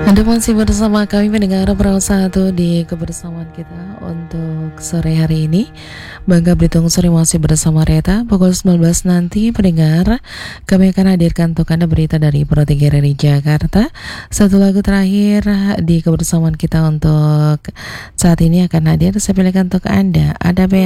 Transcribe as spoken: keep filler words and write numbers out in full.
Anda masih bersama kami pendengar Perahu Satu di kebersamaan kita untuk sore hari ini. Bangga Belitung Sore masih bersama Reta. Pukul sembilan belas nanti pendengar, kami akan hadirkan untuk Anda berita dari Pro tiga R I Jakarta. Satu lagu terakhir di kebersamaan kita untuk saat ini akan hadir. Saya pilihkan untuk Anda, ada band